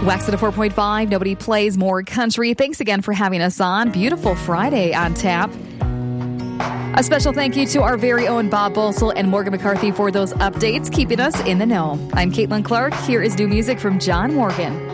Wax at a 4.5. Nobody plays more country. Thanks again for having us on. Beautiful Friday on tap. A special thank you to our very own Bob Bosel and Morgan McCarthy for those updates, keeping us in the know. I'm Caitlin Clark. Here is new music from John Morgan.